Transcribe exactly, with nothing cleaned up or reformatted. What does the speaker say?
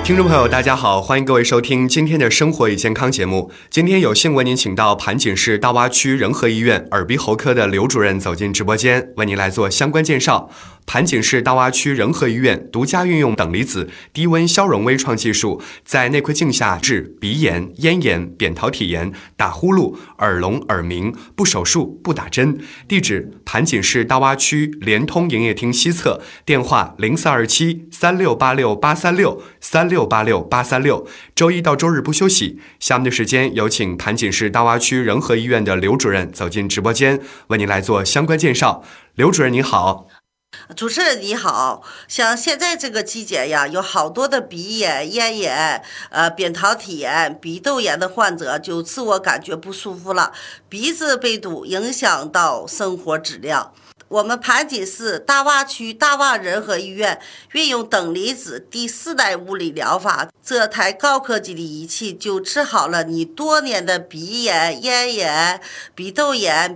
听众朋友大家好，欢迎各位收听今天的生活与健康节目。今天有幸为您请到盘锦市大洼区仁和医院耳鼻喉科的刘主任走进直播间，为您来做相关介绍。盘锦市大洼区仁和医院独家运用等离子低温消融微创技术，在内窥镜下治鼻炎、咽炎、扁桃体炎、打呼噜、耳聋、耳鸣，不手术不打针。地址：盘锦市大洼区联通营业厅西侧，电话零四二七三六八六八三六三六八六八三六，周一到周日不休息。下面的时间有请盘锦市大洼区仁和医院的刘主任走进直播间，为您来做相关介绍。刘主任你好。 主持人你好，像现在这个季节呀，有好多的鼻炎、咽炎、呃扁桃体炎、鼻窦炎的患者就自我感觉不舒服了，鼻子被堵，影响到生活质量。我们盘锦市大洼区大洼仁和医院运用等离子第四代物理疗法，这台高科技的仪器就治好了你多年的鼻炎、咽炎、鼻窦炎、